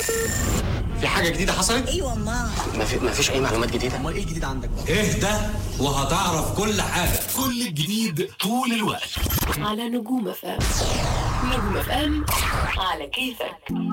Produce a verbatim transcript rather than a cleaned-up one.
في حاجة جديدة حصلت؟ ايوه ما ما في ما فيش اي معلومات جديده. امال ايه الجديد عندك بقى؟ اهدى وهتعرف كل حاجه. كل الجديد طول الوقت على نجوم اف ام. نجوم اف ام على كيفك.